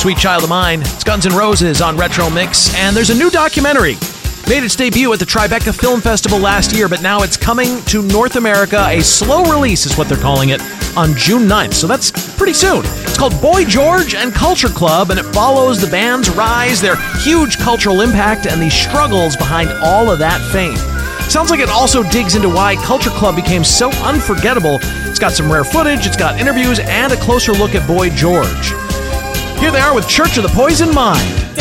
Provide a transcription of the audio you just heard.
Sweet Child of Mine. It's Guns N' Roses on Retro Mix, and there's a new documentary. Made its debut at the Tribeca Film Festival last year, but now it's coming to North America. A slow release is what they're calling it, on June 9th, so that's pretty soon. It's called Boy George and Culture Club, and it follows the band's rise, their huge cultural impact, and the struggles behind all of that fame. Sounds like it also digs into why Culture Club became so unforgettable. It's got some rare footage, it's got interviews, and a closer look at Boy George. Here they are with Church of the Poison Mind.